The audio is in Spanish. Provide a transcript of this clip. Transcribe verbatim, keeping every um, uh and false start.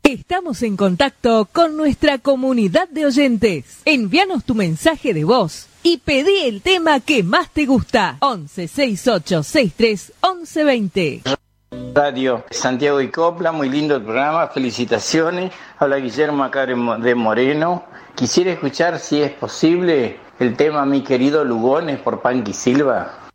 Estamos en contacto con nuestra comunidad de oyentes. Envíanos tu mensaje de voz y pedí el tema que más te gusta. once sesenta y ocho sesenta y tres once veinte. Radio Santiago y Copla, muy lindo el programa, felicitaciones. Habla Guillermo acá de Moreno. Quisiera escuchar, si es posible, el tema Mi querido Lugones por Panqui Silva.